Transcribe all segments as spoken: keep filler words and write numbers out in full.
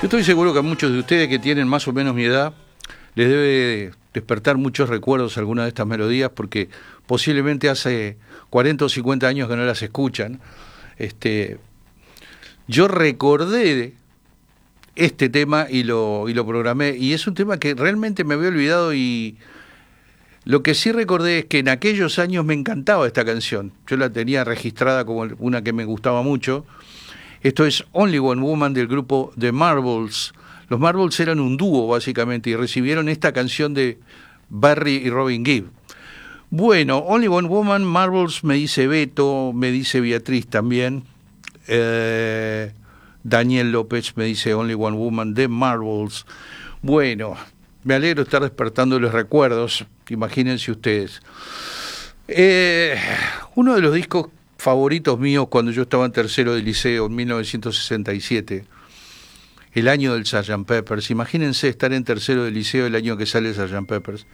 Yo estoy seguro que a muchos de ustedes que tienen más o menos mi edad les debe despertar muchos recuerdos alguna de estas melodías, porque posiblemente hace cuarenta o cincuenta años que no las escuchan. Este, yo recordé este tema y lo, y lo programé, y es un tema que realmente me había olvidado, y lo que sí recordé es que en aquellos años me encantaba esta canción. Yo la tenía registrada como una que me gustaba mucho. Esto es Only One Woman del grupo The Marbles. Los Marbles eran un dúo básicamente y recibieron esta canción de Barry y Robin Gibb. Bueno, Only One Woman, Marbles, me dice Beto, me dice Beatriz también. Eh, Daniel López me dice Only One Woman, The Marbles. Bueno, me alegro de estar despertando los recuerdos, imagínense ustedes. Eh, uno de los discos favoritos míos cuando yo estaba en tercero de liceo, en mil novecientos sesenta y siete, el año del sergeant Pepper's. Imagínense estar en tercero de liceo el año que sale el sergeant Pepper's.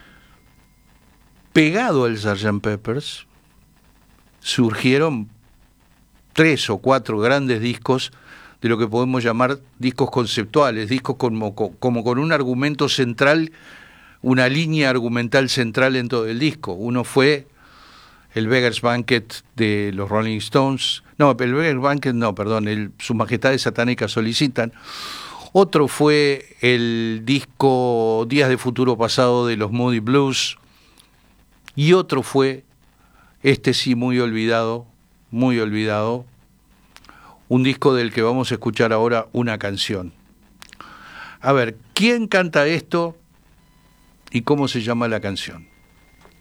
Pegado al sergeant Pepper's surgieron tres o cuatro grandes discos de lo que podemos llamar discos conceptuales, discos como, como con un argumento central, una línea argumental central en todo el disco. Uno fue el Beggar's Banquet de los Rolling Stones, no, el Beggar's Banquet no, perdón, el Sus Majestades Satánicas Solicitan. Otro fue el disco Días de Futuro Pasado de los Moody Blues, y otro fue, este sí muy olvidado, muy olvidado, un disco del que vamos a escuchar ahora una canción. A ver, ¿quién canta esto y cómo se llama la canción?